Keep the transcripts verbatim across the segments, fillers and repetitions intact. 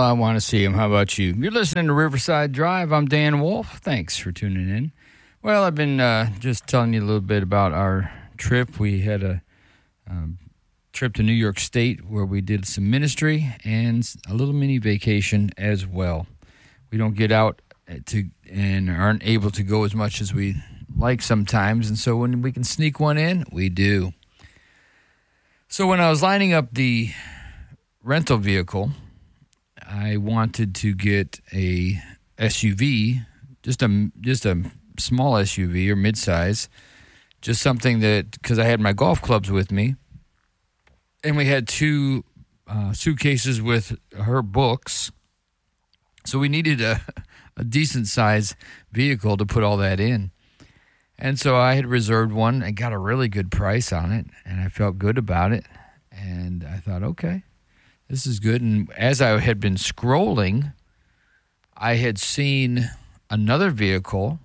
I want to see him. How about you? You're listening to Riverside Drive. I'm Dan Wolf. Thanks for tuning in. Well, I've been uh, just telling you a little bit about our trip. We had a um, trip to New York State where we did some ministry and a little mini vacation as well. We don't get out to and aren't able to go as much as we like sometimes, and so when we can sneak one in, we do. So when I was lining up the rental vehicle, I wanted to get a S U V, just a just a small S U V or midsize, just something that, because I had my golf clubs with me, and we had two uh, suitcases with her books, so we needed a, a decent size vehicle to put all that in. And so I had reserved one. I got a really good price on it, and I felt good about it. And I thought, okay, this is good. And as I had been scrolling, I had seen another vehicle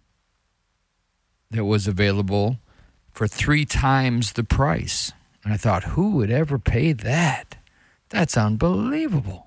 that was available for three times the price. And I thought, who would ever pay that? That's unbelievable.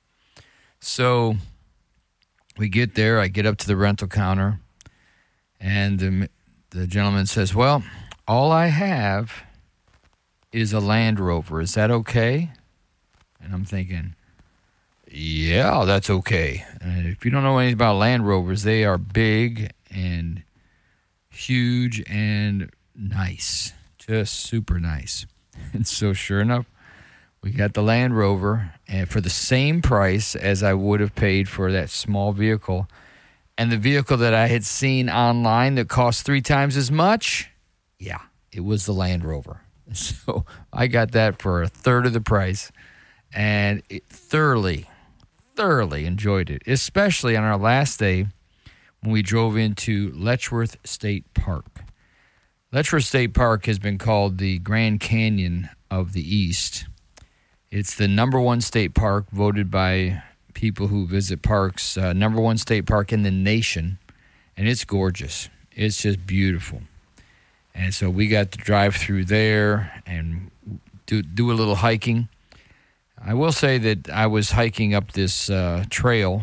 So we get there. I get up to the rental counter. And the, the gentleman says, well, all I have is a Land Rover. Is that okay? And I'm thinking, yeah, that's okay. And if you don't know anything about Land Rovers, they are big and huge and nice. Just super nice. And so sure enough, we got the Land Rover, and for the same price as I would have paid for that small vehicle. And the vehicle that I had seen online that cost three times as much, yeah, it was the Land Rover. So I got that for a third of the price, and it thoroughly, thoroughly enjoyed it, especially on our last day when we drove into Letchworth State Park. Letchworth State Park has been called the Grand Canyon of the East. It's the number one state park voted by people who visit parks, uh, number one state park in the nation, and it's gorgeous. It's just beautiful. And so we got to drive through there and do do a little hiking. I will say that I was hiking up this uh, trail,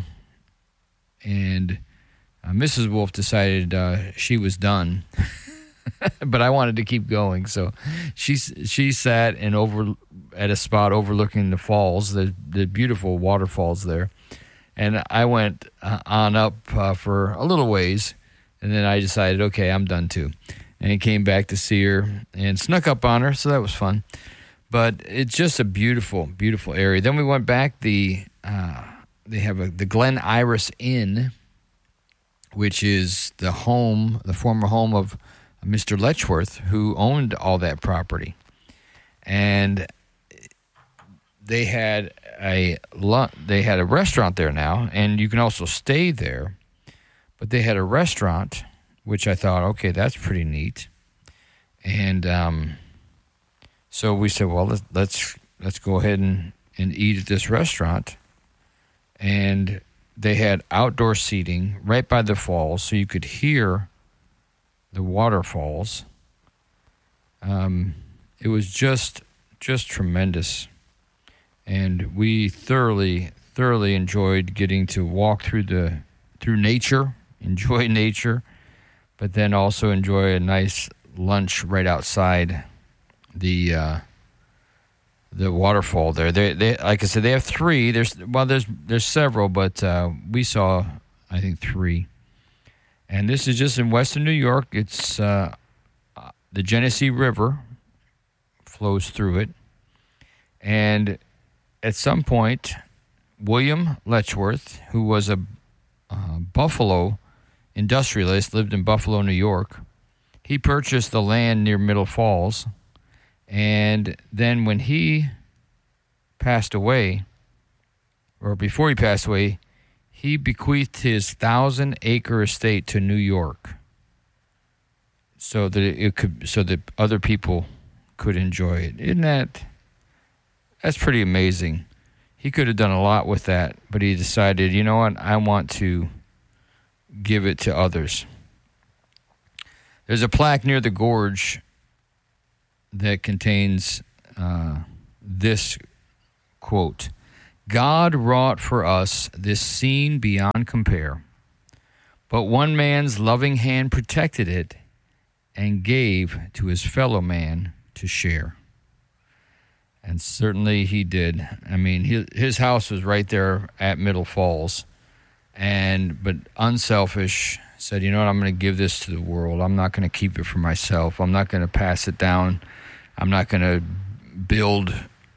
and uh, Missus Wolf decided uh, she was done, but I wanted to keep going. So she she sat and over at a spot overlooking the falls, the the beautiful waterfalls there, and I went uh, on up uh, for a little ways, and then I decided, okay, I'm done too, and came back to see her and snuck up on her, so that was fun. But it's just a beautiful, beautiful area. Then we went back. The uh, they have a, the Glen Iris Inn, which is the home, the former home of Mister Letchworth, who owned all that property, and they had a they had a restaurant there now, and you can also stay there. But they had a restaurant, which I thought, okay, that's pretty neat. And um, so we said, well, let's let's, let's go ahead and, and eat at this restaurant. And they had outdoor seating right by the falls, so you could hear the waterfalls. Um, it was just just tremendous. And we thoroughly, thoroughly enjoyed getting to walk through the through nature, enjoy nature, but then also enjoy a nice lunch right outside the uh, the waterfall there. They, they, like I said, they have three. There's well, there's there's several, but uh, we saw, I think, three. And this is just in western New York. It's uh, the Genesee River flows through it, and at some point, William Letchworth, who was a uh, Buffalo industrialist, lived in Buffalo, New York, he purchased the land near Middle Falls, and then when he passed away, or before he passed away, he bequeathed his thousand-acre estate to New York, so that it could, so that other people could enjoy it. Isn't that? That's pretty amazing. He could have done a lot with that, but he decided, you know what, I want to give it to others. There's a plaque near the gorge that contains uh, this quote: God wrought for us this scene beyond compare, but one man's loving hand protected it and gave to his fellow man to share. And certainly he did. I mean, his, his house was right there at Middle Falls, and but unselfish, said, you know what, I'm going to give this to the world. I'm not going to keep it for myself. I'm not going to pass it down. I'm not going to build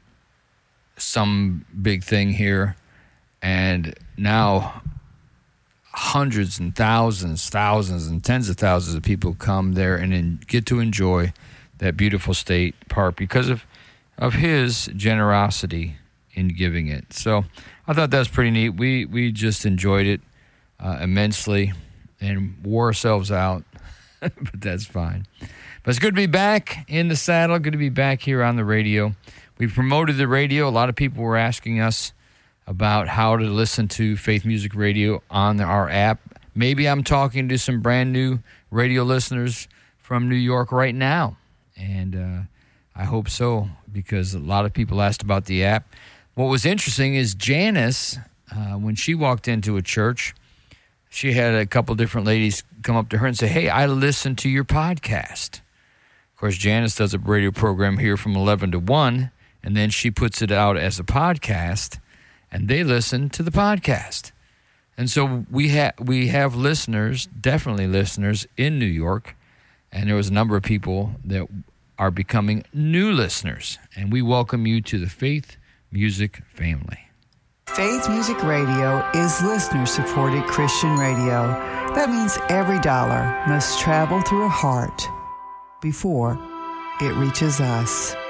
some big thing here. And now hundreds and thousands, thousands and tens of thousands of people come there and in, get to enjoy that beautiful state park because of, of his generosity in giving it. So I thought that was pretty neat. We, we just enjoyed it uh, immensely and wore ourselves out, but that's fine. But it's good to be back in the saddle, good to be back here on the radio. We promoted the radio. A lot of people were asking us about how to listen to Faith Music Radio on our app. Maybe I'm talking to some brand new radio listeners from New York right now, and uh, I hope so, because a lot of people asked about the app. What was interesting is Janice, uh, when she walked into a church, she had a couple different ladies come up to her and say, hey, I listened to your podcast. Of course, Janice does a radio program here from eleven to one, and then she puts it out as a podcast, and they listen to the podcast. And so we, ha- we have listeners, definitely listeners, in New York, and there was a number of people that are becoming new listeners, and we welcome you to the Faith Music family. Faith Music Radio is listener-supported Christian radio. That means every dollar must travel through a heart before it reaches us.